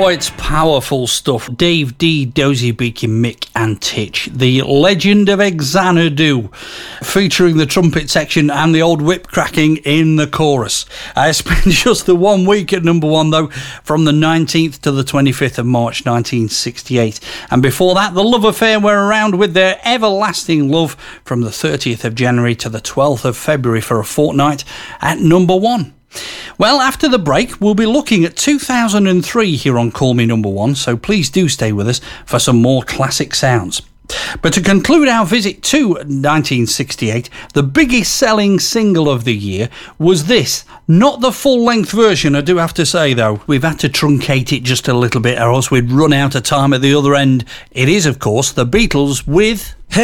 Oh, it's powerful stuff. Dave D, Dozy Beaky, Mick and Titch. The Legend of Xanadu, featuring the trumpet section and the old whip cracking in the chorus. It's been just the 1 week at number one, though, from the 19th to the 25th of March 1968. And before that, The Love Affair were around with their Everlasting Love from the 30th of January to the 12th of February for a fortnight at number one. Well, after the break, we'll be looking at 2003 here on Call Me Number One, so please do stay with us for some more classic sounds. But to conclude our visit to 1968, the biggest selling single of the year was this. Not the full-length version, I do have to say, though. We've had to truncate it just a little bit, or else we'd run out of time at the other end. It is, of course, the Beatles with...